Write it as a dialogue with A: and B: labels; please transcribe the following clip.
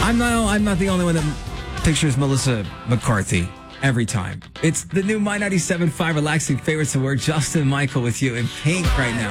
A: I'm not the only one that pictures Melissa McCarthy every time. It's the new My 97.5 relaxing favorites of work. Justin Michael with you in Pink right now.